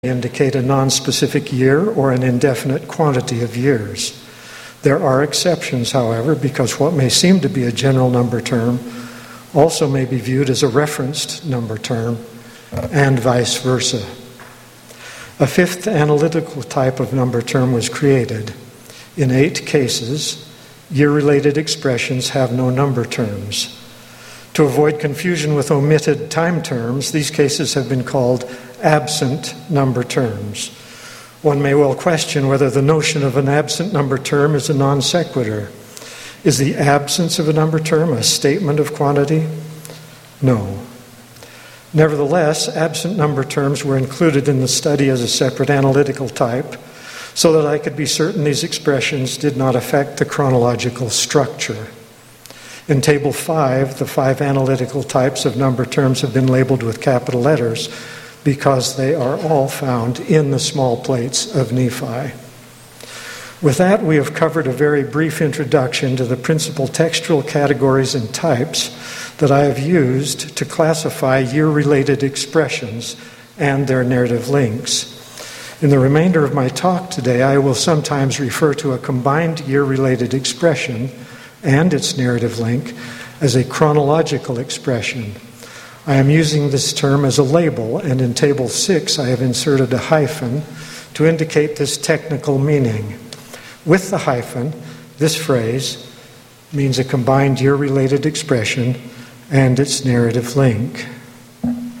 indicate a non-specific year or an indefinite quantity of years. There are exceptions, however, because what may seem to be a general number term also may be viewed as a referenced number term, and vice versa. A fifth analytical type of number term was created. In 8 cases, year-related expressions have no number terms. To avoid confusion with omitted time terms, these cases have been called absent number terms. One may well question whether the notion of an absent number term is a non sequitur. Is the absence of a number term a statement of quantity? No. Nevertheless, absent number terms were included in the study as a separate analytical type so that I could be certain these expressions did not affect the chronological structure. In Table 5, the 5 analytical types of number terms have been labeled with capital letters because they are all found in the small plates of Nephi. With that, we have covered a very brief introduction to the principal textual categories and types that I have used to classify year-related expressions and their narrative links. In the remainder of my talk today, I will sometimes refer to a combined year-related expression and its narrative link as a chronological expression. I am using this term as a label, and in Table 6 I have inserted a hyphen to indicate this technical meaning. With the hyphen, this phrase means a combined year-related expression and its narrative link.